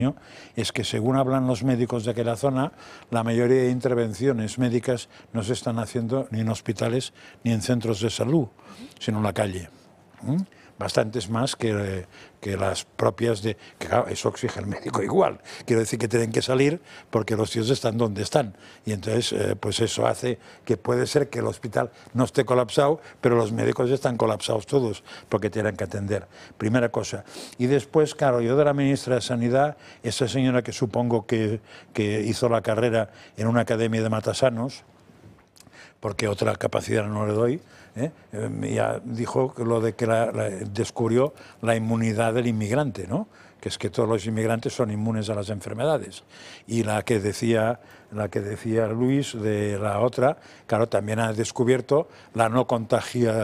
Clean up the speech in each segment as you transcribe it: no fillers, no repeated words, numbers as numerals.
es que, según hablan los médicos de aquella zona, la mayoría de intervenciones médicas no se están haciendo ni en hospitales ni en centros de salud, sino en la calle. Bastantes más que las propias de... Que claro, eso exige el médico igual. Quiero decir que tienen que salir porque los tíos están donde están. Y entonces, pues eso hace que puede ser que el hospital no esté colapsado, pero los médicos están colapsados todos porque tienen que atender. Primera cosa. Y después, claro, yo de la ministra de Sanidad, esa señora que supongo que hizo la carrera en una academia de matasanos, porque otra capacidad no le doy, ya dijo lo de que descubrió la inmunidad del inmigrante, ¿no? Que es que todos los inmigrantes son inmunes a las enfermedades. Y la que decía Luis de la otra, claro, también ha descubierto la no contagio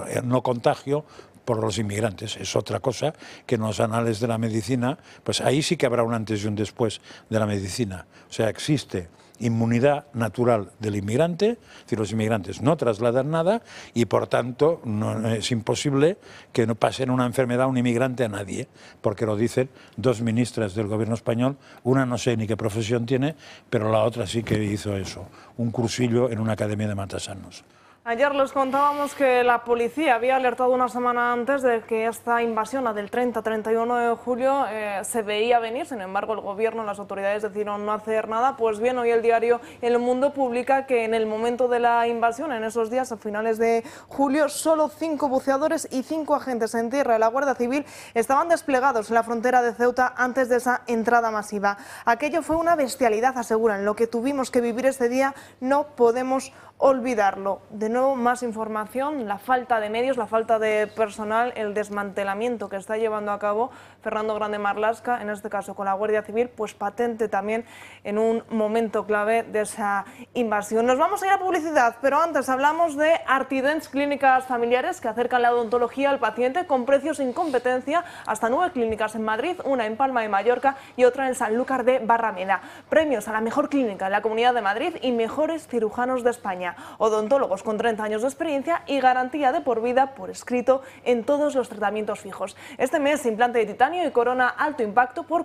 por los inmigrantes. Es otra cosa que en los anales de la medicina, pues ahí sí que habrá un antes y un después de la medicina. O sea, existe inmunidad natural del inmigrante, es decir, los inmigrantes no trasladan nada y por tanto no, es imposible que no pasen una enfermedad a un inmigrante a nadie, porque lo dicen dos ministras del gobierno español, una no sé ni qué profesión tiene, pero la otra sí que hizo eso, un cursillo en una academia de matasanos. Ayer les contábamos que la policía había alertado una semana antes de que esta invasión, la del 30-31 de julio, se veía venir. Sin embargo, el gobierno, las autoridades decidieron no hacer nada. Pues bien, hoy el diario El Mundo publica que en el momento de la invasión, en esos días, a finales de julio, solo 5 buceadores y 5 agentes en tierra de la Guardia Civil estaban desplegados en la frontera de Ceuta antes de esa entrada masiva. Aquello fue una bestialidad, aseguran. Lo que tuvimos que vivir ese día no podemos olvidarlo. De nuevo, más información, la falta de medios, la falta de personal, el desmantelamiento que está llevando a cabo Fernando Grande Marlaska, en este caso con la Guardia Civil, pues patente también en un momento clave de esa invasión. Nos vamos a ir a publicidad, pero antes hablamos de Artidents, clínicas familiares que acercan la odontología al paciente con precios sin competencia, hasta 9 clínicas en Madrid, una en Palma de Mallorca y otra en Sanlúcar de Barrameda. Premios a la mejor clínica en la Comunidad de Madrid y mejores cirujanos de España. Odontólogos con 30 años de experiencia y garantía de por vida por escrito en todos los tratamientos fijos. Este mes, implante de titanio y corona alto impacto por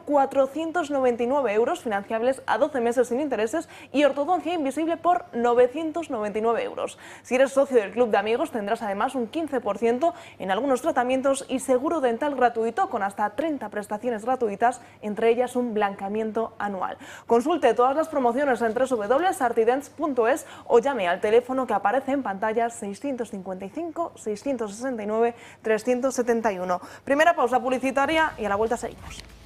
499 euros, financiables a 12 meses sin intereses, y ortodoncia invisible por 999 euros. Si eres socio del Club de Amigos, tendrás además un 15% en algunos tratamientos y seguro dental gratuito con hasta 30 prestaciones gratuitas, entre ellas un blanqueamiento anual. Consulte todas las promociones en www.artidents.es o llame al teléfono que aparece en pantalla 655 669 371. Primera pausa publicitaria y a la vuelta seguimos.